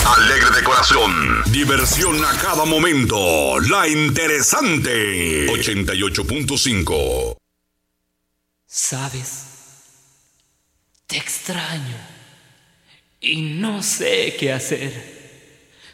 Alegre de corazón. Diversión a cada momento. La interesante. 88.5. ¿Sabes? Te extraño y no sé qué hacer.